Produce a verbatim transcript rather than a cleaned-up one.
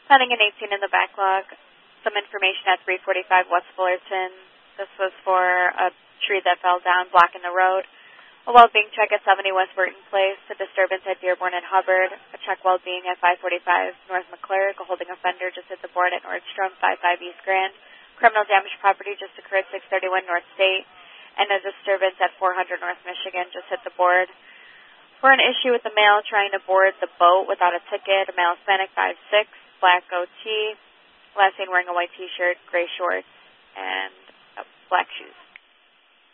Pending an eighteen in the backlog. Some information at three forty-five West Fullerton. This was for a tree that fell down blocking the road. A well-being check at seventy West Burton Place. A disturbance at Dearborn and Hubbard. A check well-being at five forty-five North McClurg. A holding offender just hit the board at Nordstrom, fifty-five East Grand. Criminal damage property just occurred six thirty-one North State. And a disturbance at four hundred North Michigan just hit the board. For an issue with the male trying to board the boat without a ticket, a male Hispanic, five six, black goatee, last seen wearing a white t-shirt, gray shorts, and uh, black shoes.